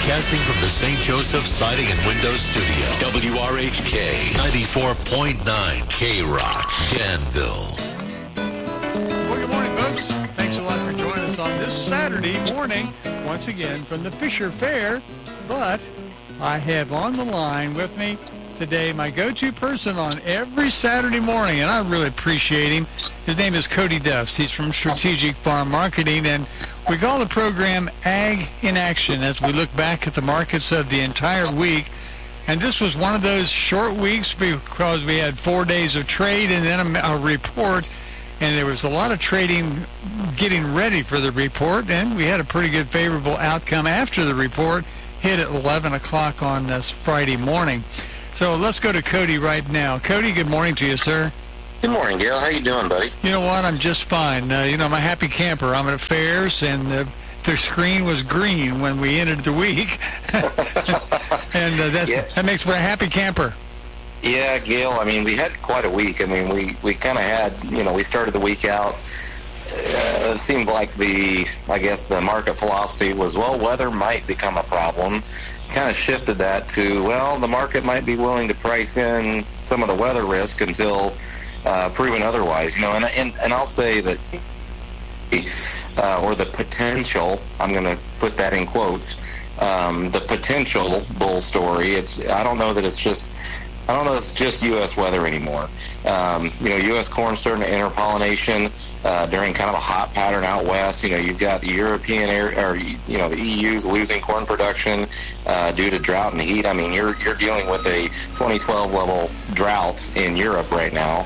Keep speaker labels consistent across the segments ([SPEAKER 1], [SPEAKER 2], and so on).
[SPEAKER 1] Broadcasting from the St. Joseph Siding and Windows Studio. WRHK 94.9 K-Rock, Danville.
[SPEAKER 2] Well, good morning, folks. Thanks a lot for joining us on this Saturday morning, once again from the Fisher Fair. But I have on the line with me today my go-to person on every Saturday morning, and I really appreciate him. His name is Cody Duffs. He's from Strategic Farm Marketing, and we call the program Ag in Action as we look back at the markets of the entire week. And this was one of those short weeks because we had 4 days of trade and then a report, and there was a lot of trading getting ready for the report, and we had a pretty good favorable outcome after the report hit at 11 o'clock on this Friday morning. So let's go to Cody right now. Cody, good morning to you, sir.
[SPEAKER 3] Good morning, Gail. How you doing, buddy?
[SPEAKER 2] You know what? I'm just fine. I'm a happy camper. I'm at fairs, and the screen was green when we entered the week. And that makes for a happy camper.
[SPEAKER 3] Yeah, Gail, I mean, we had quite a week. I mean, we kind of had, we started the week out. It seemed like the market philosophy was, weather might become a problem. Kind of shifted that to, the market might be willing to price in some of the weather risk until proven otherwise. And I'll say that, or the potential, I'm going to put that in quotes, the potential bull story, I don't know that it's just U.S. weather anymore. U.S. corn starting to enter pollination during kind of a hot pattern out west. You've got the European the EU's losing corn production due to drought and heat. I mean, you're dealing with a 2012 level drought in Europe right now.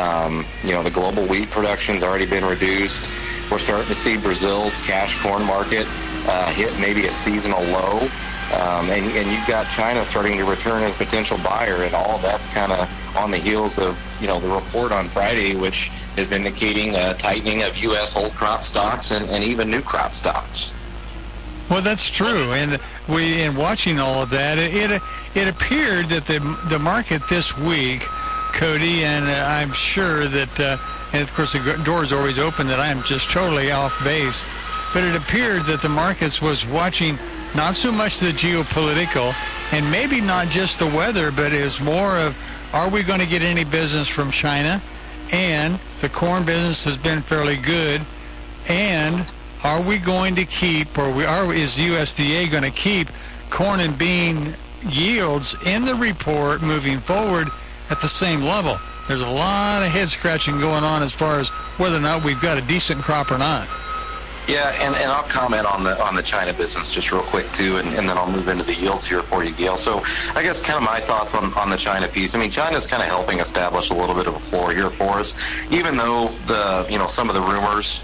[SPEAKER 3] The global wheat production's already been reduced. We're starting to see Brazil's cash corn market hit maybe a seasonal low. And you've got China starting to return as a potential buyer, and all of that's kind of on the heels of, the report on Friday, which is indicating a tightening of U.S. old crop stocks and even new crop stocks.
[SPEAKER 2] Well, that's true, and in watching all of that, it appeared that the market this week, Cody, and I'm sure that, and of course the door is always open, that I am just totally off base, but it appeared that the markets was watching not so much the geopolitical, and maybe not just the weather, but it was more of, are we going to get any business from China? And the corn business has been fairly good. And are we going to keep, is USDA going to keep corn and bean yields in the report moving forward at the same level? There's a lot of head scratching going on as far as whether or not we've got a decent crop or not.
[SPEAKER 3] Yeah, and I'll comment on the China business just real quick, too, and then I'll move into the yields here for you, Gail. So I guess kind of my thoughts on the China piece. I mean, China's kind of helping establish a little bit of a floor here for us, even though some of the rumors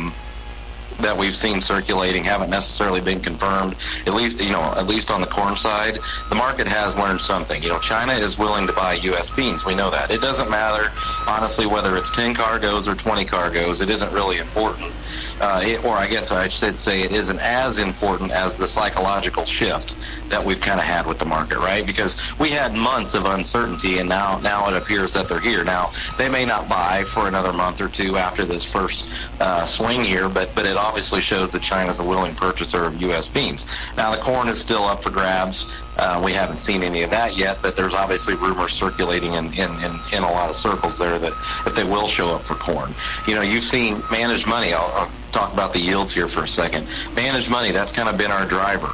[SPEAKER 3] that we've seen circulating haven't necessarily been confirmed. At least on the corn side, the market has learned something. China is willing to buy U.S. beans. We know that. It doesn't matter, honestly, whether it's 10 cargoes or 20 cargoes. It isn't really important. Or I guess I should say it isn't as important as the psychological shift that we've kind of had with the market, right? Because we had months of uncertainty, and now it appears that they're here. Now, they may not buy for another month or two after this first swing here, but it obviously shows that China's a willing purchaser of U.S. beans. Now, the corn is still up for grabs. We haven't seen any of that yet, but there's obviously rumors circulating in a lot of circles there that they will show up for corn. You've seen managed money. I'll talk about the yields here for a second. Managed money, that's kind of been our driver.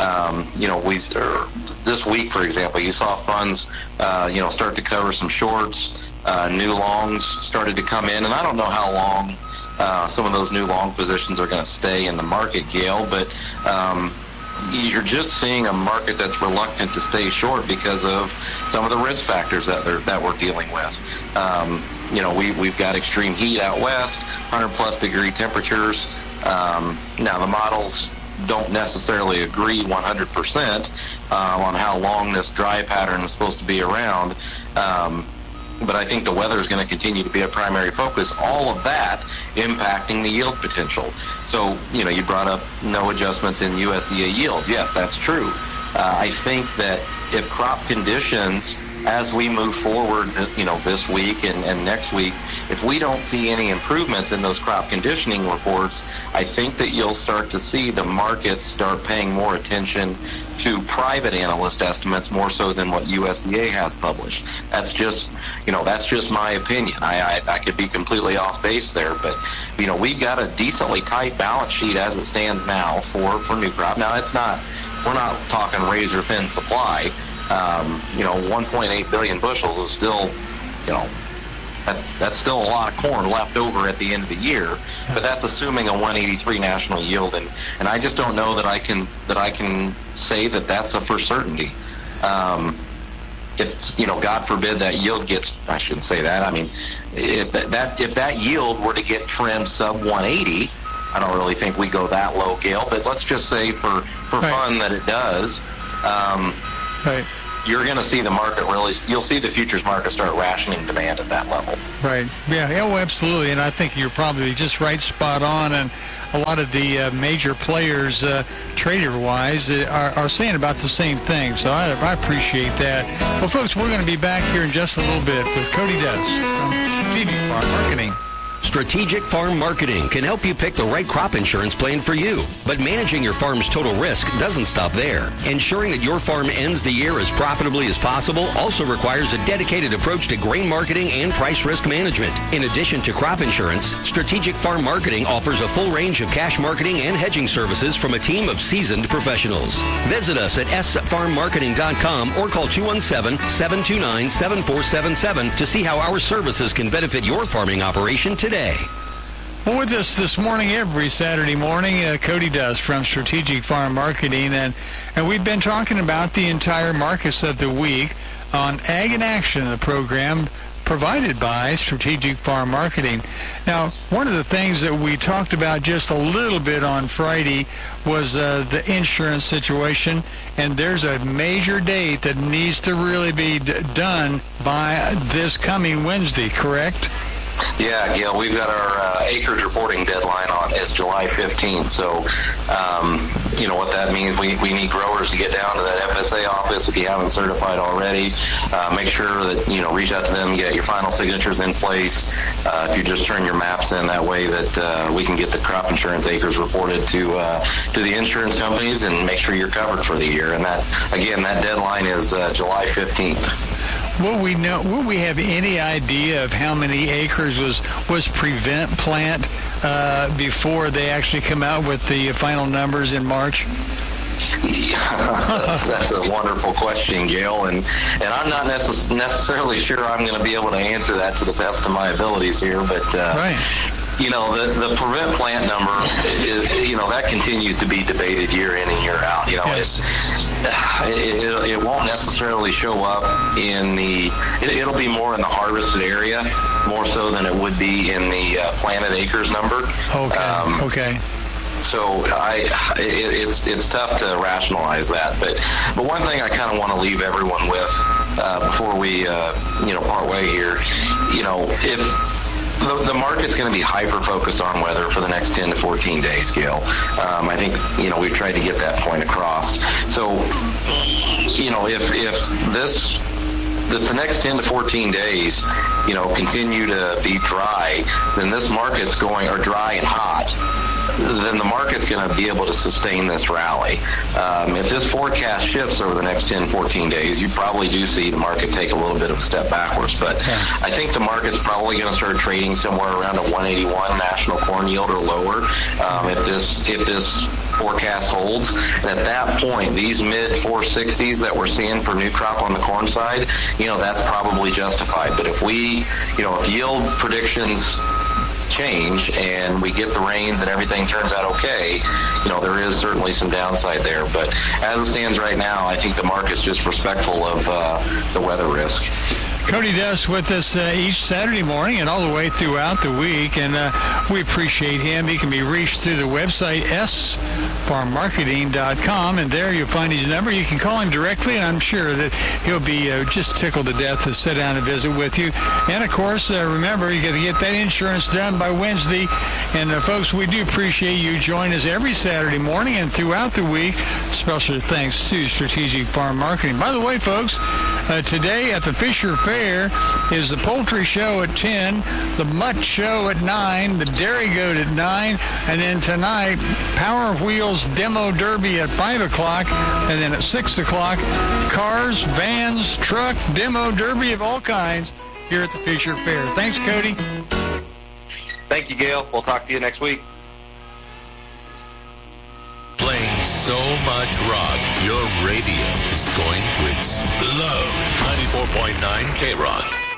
[SPEAKER 3] This week, for example, you saw funds, start to cover some shorts. New longs started to come in, and I don't know how long some of those new long positions are going to stay in the market, Gail, but you're just seeing a market that's reluctant to stay short because of some of the risk factors that we're dealing with. We've got extreme heat out west, 100-plus degree temperatures. Now, the models don't necessarily agree 100% on how long this dry pattern is supposed to be around. But I think the weather is going to continue to be a primary focus, all of that impacting the yield potential. So, you brought up no adjustments in USDA yields. Yes, that's true. I think that if crop conditions as we move forward, this week and next week, if we don't see any improvements in those crop conditioning reports, I think that you'll start to see the markets start paying more attention to private analyst estimates more so than what USDA has published. That's just my opinion. I could be completely off base there, but we've got a decently tight balance sheet as it stands now for new crop. Now we're not talking razor thin supply. 1.8 billion bushels is still, that's still a lot of corn left over at the end of the year, but that's assuming a 183 national yield, and I just don't know that I can say that that's a for certainty. If God forbid that yield gets, I shouldn't say that. I mean, if that yield were to get trimmed sub 180, I don't really think we go that low, Gail. But let's just say for fun that it does.
[SPEAKER 2] Right.
[SPEAKER 3] You're going to see the market you'll see the futures market start rationing demand at that level.
[SPEAKER 2] Right. Yeah, absolutely. And I think you're probably just right, spot on. And a lot of the major players, trader-wise, are saying about the same thing. So I appreciate that. Well, folks, we're going to be back here in just a little bit with Cody Dess from Strategic Farm Marketing.
[SPEAKER 4] Strategic Farm Marketing can help you pick the right crop insurance plan for you. But managing your farm's total risk doesn't stop there. Ensuring that your farm ends the year as profitably as possible also requires a dedicated approach to grain marketing and price risk management. In addition to crop insurance, Strategic Farm Marketing offers a full range of cash marketing and hedging services from a team of seasoned professionals. Visit us at sfarmmarketing.com or call 217-729-7477 to see how our services can benefit your farming operation today.
[SPEAKER 2] Well, with us this morning, every Saturday morning, Cody Dess from Strategic Farm Marketing, and we've been talking about the entire markets of the week on Ag in Action, the program provided by Strategic Farm Marketing. Now, one of the things that we talked about just a little bit on Friday was the insurance situation, and there's a major date that needs to really be done by this coming Wednesday, correct?
[SPEAKER 3] Yeah, Gail, we've got our acreage reporting deadline on is July 15th. So, what that means, we need growers to get down to that FSA office if you haven't certified already. Make sure that, reach out to them, get your final signatures in place. If you just turn your maps in, that way that we can get the crop insurance acres reported to the insurance companies and make sure you're covered for the year. And that deadline is July 15th.
[SPEAKER 2] Will we have any idea of how many acres was prevent plant before they actually come out with the final numbers in March?
[SPEAKER 3] That's a wonderful question, Gail, and I'm not necessarily sure I'm going to be able to answer that to the best of my abilities here, but
[SPEAKER 2] right.
[SPEAKER 3] The prevent plant number is, that continues to be debated year in and year out.
[SPEAKER 2] Yes.
[SPEAKER 3] It won't necessarily show up it'll be more in the harvested area, more so than it would be in the planted acres number.
[SPEAKER 2] Okay. Okay.
[SPEAKER 3] So it's tough to rationalize that, but one thing I kind of want to leave everyone with before we part way here, if the market's going to be hyper-focused on weather for the next 10 to 14 days, Gail. I think, we've tried to get that point across. So, if the next 10 to 14 days, continue to be dry, then this market's dry and hot, then the market's going to be able to sustain this rally. If this forecast shifts over the next 10, 14 days, you probably do see the market take a little bit of a step backwards. But I think the market's probably going to start trading somewhere around a 181 national corn yield or lower if this forecast holds. And at that point, these mid 460s that we're seeing for new crop on the corn side, that's probably justified. But if if yield predictions change and we get the rains and everything turns out okay, there is certainly some downside there. But as it stands right now, I think the market's just respectful of the weather risk.
[SPEAKER 2] Cody Dess with us each Saturday morning and all the way throughout the week, and we appreciate him. He can be reached through the website sfarmmarketing.com, and there you'll find his number. You can call him directly, and I'm sure that he'll be just tickled to death to sit down and visit with you. And, of course, remember, you got to get that insurance done by Wednesday. And, folks, we do appreciate you joining us every Saturday morning and throughout the week. Special thanks to Strategic Farm Marketing. By the way, folks, Today at the Fisher Fair is the Poultry Show at 10, the Mutt Show at 9, the Dairy Goat at 9, and then tonight, Power Wheels Demo Derby at 5 o'clock, and then at 6 o'clock, cars, vans, truck, demo derby of all kinds here at the Fisher Fair. Thanks, Cody.
[SPEAKER 3] Thank you, Gail. We'll talk to you next week.
[SPEAKER 1] Playing so much rock, your radio is going to explode. 94.9 K-Rock.